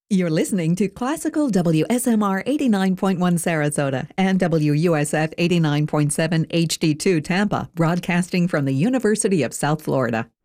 You're listening to Classical WSMR 89.1 Sarasota and WUSF 89.7 HD2 Tampa, broadcasting from the University of South Florida.